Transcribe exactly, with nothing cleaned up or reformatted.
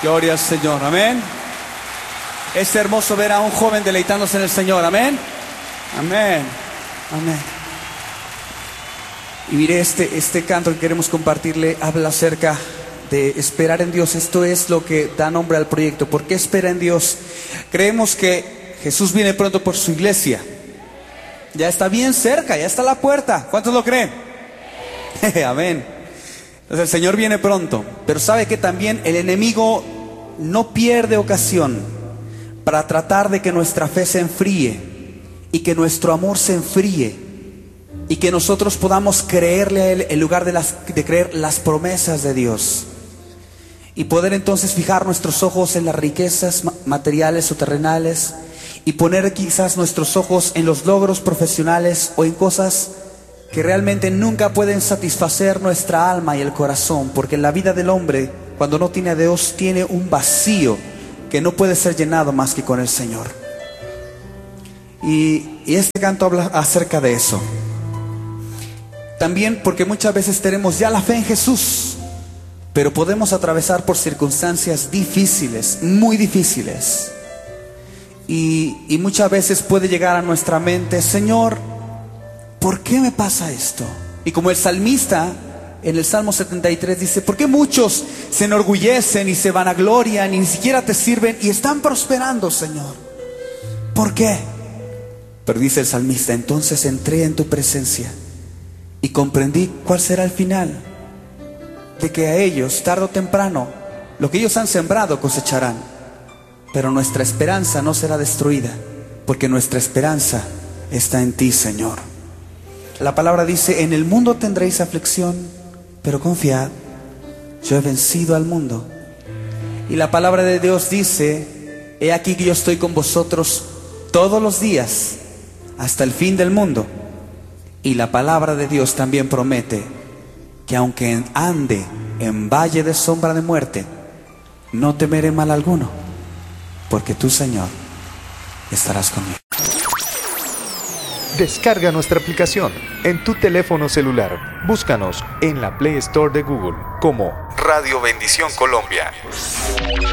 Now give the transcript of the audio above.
Gloria al Señor, amén. Es hermoso ver a un joven deleitándose en el Señor, amén. Amén, amén. Y mire, este, este canto que queremos compartirle habla acerca de esperar en Dios. Esto es lo que da nombre al proyecto. ¿Por qué espera en Dios? Creemos que Jesús viene pronto por su iglesia. Ya está bien cerca, ya está a la puerta. ¿Cuántos lo creen? Amén. Entonces el Señor viene pronto. Pero sabe que también el enemigo no pierde ocasión para tratar de que nuestra fe se enfríe y que nuestro amor se enfríe y que nosotros podamos creerle a Él en lugar de, las, de creer las promesas de Dios, y poder entonces fijar nuestros ojos en las riquezas materiales o terrenales y poner quizás nuestros ojos en los logros profesionales o en cosas que realmente nunca pueden satisfacer nuestra alma y el corazón, porque en la vida del hombre, cuando no tiene a Dios, tiene un vacío que no puede ser llenado más que con el Señor. Y, y este canto habla acerca de eso. También porque muchas veces tenemos ya la fe en Jesús, pero podemos atravesar por circunstancias difíciles, muy difíciles. Y, y muchas veces puede llegar a nuestra mente: Señor, ¿por qué me pasa esto? Y como el salmista en el Salmo setenta y tres dice: ¿por qué muchos se enorgullecen y se vanaglorian y ni siquiera te sirven y están prosperando, Señor? ¿Por qué? Pero dice el salmista: entonces entré en tu presencia y comprendí cuál será el final, de que a ellos, tarde o temprano, lo que ellos han sembrado cosecharán. Pero nuestra esperanza no será destruida, porque nuestra esperanza está en ti, Señor. La palabra dice: en el mundo tendréis aflicción, pero confiad, yo he vencido al mundo. Y la palabra de Dios dice: he aquí que yo estoy con vosotros todos los días, hasta el fin del mundo. Y la palabra de Dios también promete que aunque ande en valle de sombra de muerte, no temeré mal alguno, porque tú, Señor, estarás conmigo. Descarga nuestra aplicación en tu teléfono celular. Búscanos en la Play Store de Google como Radio Bendición Colombia.